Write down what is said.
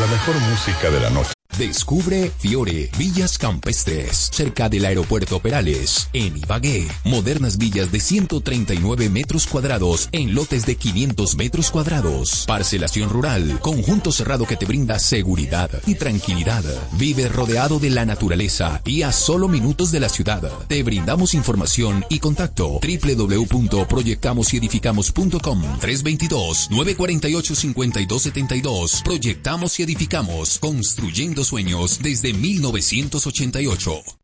La mejor música de la noche. Descubre Fiore, Villas Campestres, cerca del aeropuerto Perales, en Ibagué. Modernas villas de 139 metros cuadrados en lotes de 500 metros cuadrados. Parcelación rural, conjunto cerrado que te brinda seguridad y tranquilidad. Vive rodeado de la naturaleza y a solo minutos de la ciudad. Te brindamos información y contacto. www.proyectamosyedificamos.com 322-948-5272. Proyectamos y edificamos, construyendo sueños desde 1988.